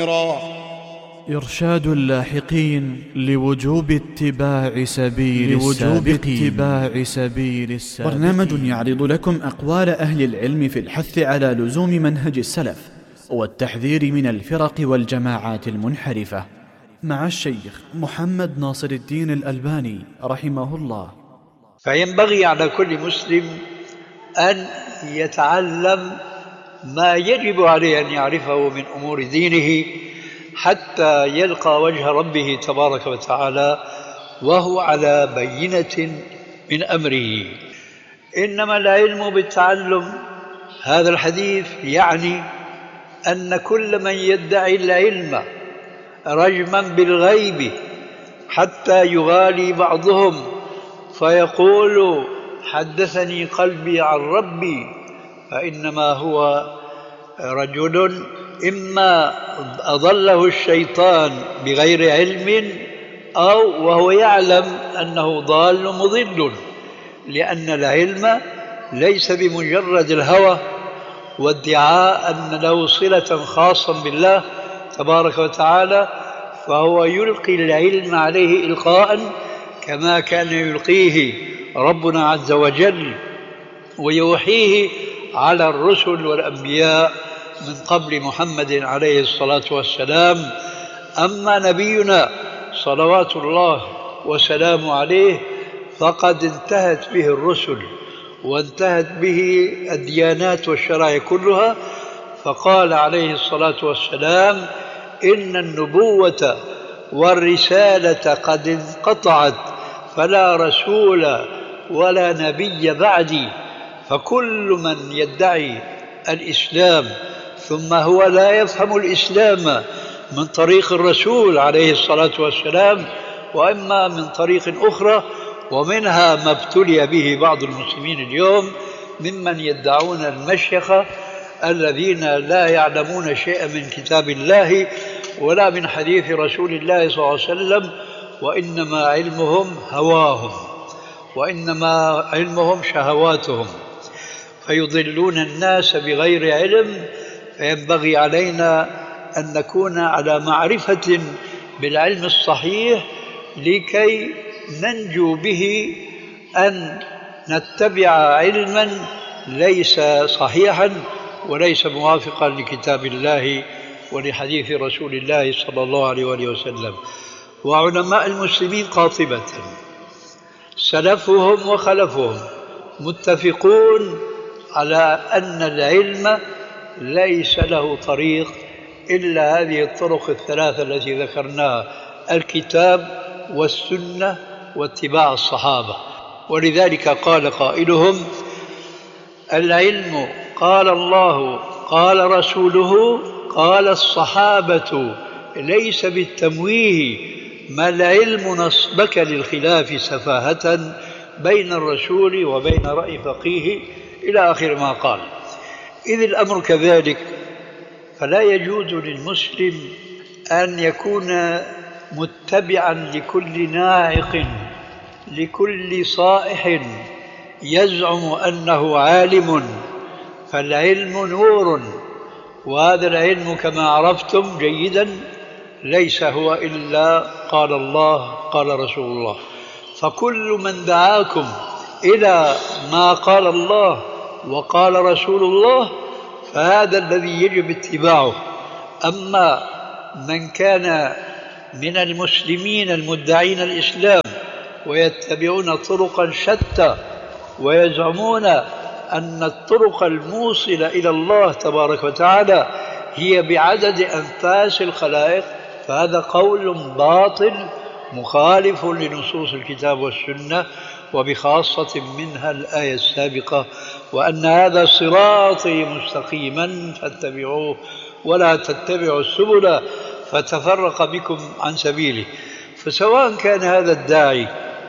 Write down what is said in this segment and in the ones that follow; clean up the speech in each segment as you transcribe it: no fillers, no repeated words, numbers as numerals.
إرشاد اللاحقين لوجوب اتباع سبيل السابقين. برنامج يعرض لكم أقوال أهل العلم في الحث على لزوم منهج السلف والتحذير من الفرق والجماعات المنحرفة، مع الشيخ محمد ناصر الدين الألباني رحمه الله. فينبغي على كل مسلم أن يتعلم ما يجب عليه أن يعرفه من أمور دينه حتى يلقى وجه ربه تبارك وتعالى وهو على بينة من أمره. إنما العلم بالتعلم، هذا الحديث يعني أن كل من يدعي العلم رجما بالغيب حتى يغالي بعضهم فيقول حدثني قلبي عن ربي، فإنما هو رجل إما أضله الشيطان بغير علم أو وهو يعلم أنه ضال مضل، لأن العلم ليس بمجرد الهوى وادعاء أن له صلة خاصة بالله تبارك وتعالى، فهو يلقي العلم عليه إلقاء كما كان يلقيه ربنا عز وجل ويوحيه على الرسل والأنبياء من قبل محمد عليه الصلاة والسلام. أما نبينا صلوات الله وسلامه عليه فقد انتهت به الرسل وانتهت به الديانات والشرائع كلها، فقال عليه الصلاة والسلام: إن النبوة والرسالة قد انقطعت فلا رسول ولا نبي بعدي. فكل من يدعي الإسلام ثم هو لا يفهم الإسلام من طريق الرسول عليه الصلاة والسلام وإما من طريق أخرى، ومنها ما ابتلي به بعض المسلمين اليوم ممن يدعون المشيخة الذين لا يعلمون شيئا من كتاب الله ولا من حديث رسول الله صلى الله عليه وسلم، وإنما علمهم هواهم وإنما علمهم شهواتهم، فيضلون الناس بغير علم. فينبغي علينا أن نكون على معرفة بالعلم الصحيح لكي ننجو به أن نتبع علما ليس صحيحا وليس موافقا لكتاب الله ولحديث رسول الله صلى الله عليه وسلم. وعلماء المسلمين قاطبة سلفهم وخلفهم متفقون على أن العلم ليس له طريق إلا هذه الطرق الثلاثة التي ذكرناها: الكتاب والسنة واتباع الصحابة. ولذلك قال قائلهم: العلم قال الله قال رسوله قال الصحابة ليس بالتمويه، ما العلم نصبك للخلاف سفاهة بين الرسول وبين رأي فقيه، إلى آخر ما قال. إذ الأمر كذلك، فلا يجوز للمسلم أن يكون متبعا لكل ناعق لكل صائح يزعم أنه عالم، فالعلم نور، وهذا العلم كما عرفتم جيدا ليس هو إلا قال الله قال رسول الله. فكل من دعاكم إلى ما قال الله وقال رسول الله فهذا الذي يجب اتباعه. أما من كان من المسلمين المدعين الإسلام ويتبعون طرقا شتى ويزعمون أن الطرق الموصلة إلى الله تبارك وتعالى هي بعدد أنفاس الخلائق، فهذا قول باطل مخالف لنصوص الكتاب والسنة، وبخاصة منها الآية السابقة: وأن هذا صراطي مستقيما فاتبعوه ولا تتبعوا السبل فتفرق بكم عن سبيله. فسواء كان هذا الداعي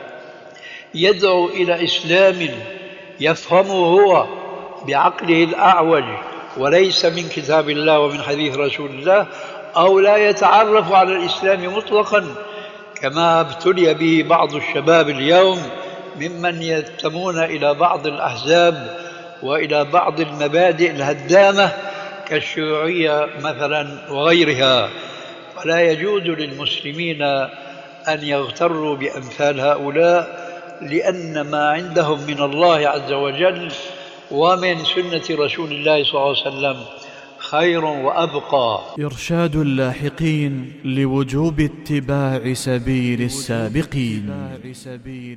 يدعو إلى إسلام يفهمه هو بعقله الأعوج وليس من كتاب الله ومن حديث رسول الله، أو لا يتعرف على الإسلام مطلقا كما ابتلي به بعض الشباب اليوم ممن ينتمون إلى بعض الأحزاب وإلى بعض المبادئ الهدامة كالشيوعية مثلا وغيرها. ولا يجوز للمسلمين أن يغتروا بأمثال هؤلاء، لأن ما عندهم من الله عز وجل ومن سنة رسول الله صلى الله عليه وسلم خير وأبقى. إرشاد اللاحقين لوجوب اتباع سبيل السابقين.